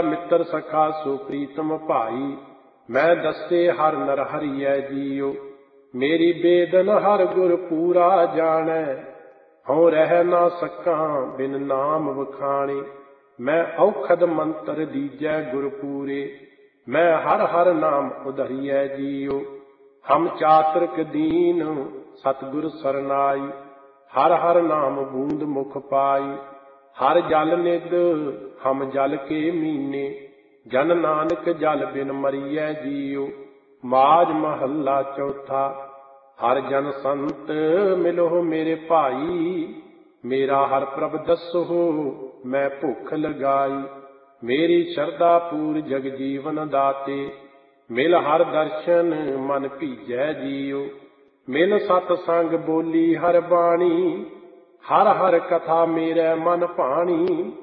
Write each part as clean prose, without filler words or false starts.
मित्र सखा सो प्रीतम भाई, मैं दसे हर नर हरियै जियो। मेरी बेदन हर गुर पूरा जानै, हूँ रह ना सकां बिन नाम वखाणे। मैं औखद मंत्र दीजै गुर पूरे, मैं हर हर नाम उधरियै जियो। हम चातुर्क दीन सतगुर सरनाई, हर हर नाम बूंद मुख पाई। हर जल निध हम जल के मीने, जन नानक जल बिन मरियै जियो। माज महला चौथा। हर जन संत मिलो मेरे भाई, मेरा हर प्रभ दसो मैं भुख लगाई। मेरी शरधा पूर जग जीवन दाते, मिल हर दर्शन मन भीजै जियो। मिल सत संग बोली हर बाणी, हर हर कथा मेरे मन भाणी।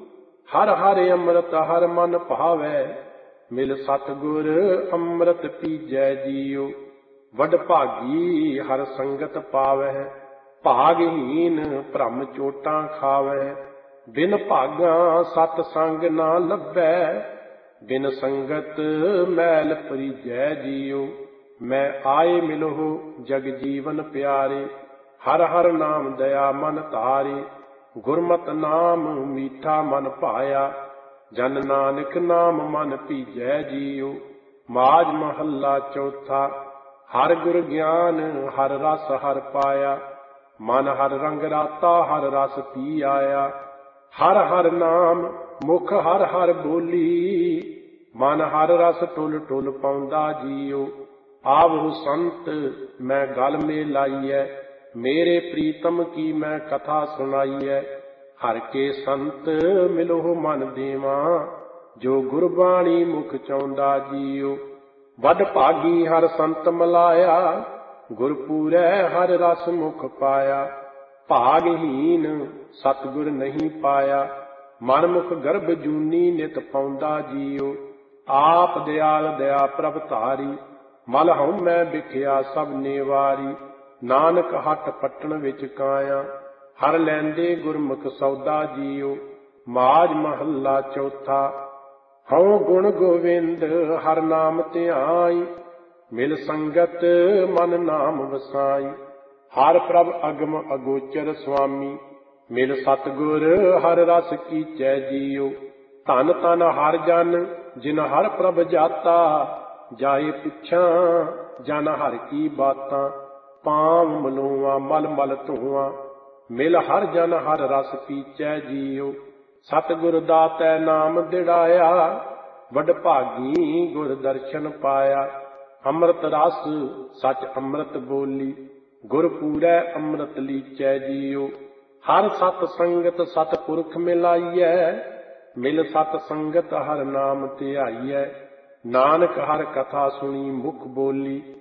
हर हर अमृत हर मन भावै, मिल सतगुर अमृत पीजै जियो। वड भागी हर संगत पावै, भागहीन भ्रम चोटां खावै। बिन भागां सत संग ना लभै, बिन संगत मैल परिजै जियो। मैं आए मिलो जग जीवन प्यारे, हर हर नाम दया मन तारे। गुरमत नाम मीठा मन भाया, जन नानक नाम मन भीजै जियो। माज महला चौथा। हर गुर ज्ञान हर रस हर पाया, मन हर रंग राता हर रस पी आया। हर हर नाम मुख हर हर बोली, मन हर रस टुल टुल पाउंदा जियो। आवहु संत मैं गल में लाइयै, मेरे प्रीतम की मैं कथा सुनाइयै। हर के संत मिलो मन देवा, जो गुरबाणी मुख चाहुंदा जियो। वड भागी हर संत मिलाया, गुरपूरै हर रस मुख पाया। भागहीन सतगुर नहीं पाया, मन मुख गर्भ जूनी नित पाउंदा जियो। आप दयाल दया प्रभ धारी, मल हऊँ मैं बिखिया सब नेवारी। नानक हट पट्टन विच काया, हर लैंदे गुरमुख सौदा जियो। माज महला चौथा। हऊँ गुण गोविंद हर नाम ध्याई, मिल संगत मन नाम वसाई। हर प्रभ अगम अगोचर स्वामी, मिल सतगुर हर रस कीचै जियो। धन धन हर जन जिन हर प्रभ जाता, जाए पुछां जन हर की बातां। पांव मलोआ मल मल धोआ, मिल हर जन हर रस पीचै जियो। सतगुर दातै नाम दिड़ाया, वड भागी गुर दर्शन पाया। अमृत रस सच अमृत बोली, गुरपूरै अमृत लीचै जियो। हर सत संगत सतपुरख मिलाइयै, मिल सत संगत हर नाम ध्याइयै। नानक हर कथा सुनी मुख बोली,